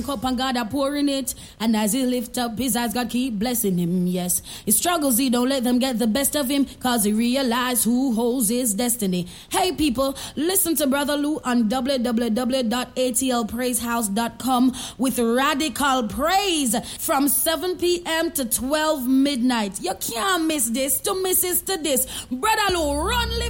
Cup and God are pouring it, and as he lift up his eyes, God keep blessing him. Yes, his struggles, he don't let them get the best of him, cause he realize who holds his destiny. Hey people, listen to Brother Lou on www.atlpraisehouse.com with Radical Praise from 7 p.m. to 12 midnight. You can't miss this. To miss is to this. Brother Lou, run lift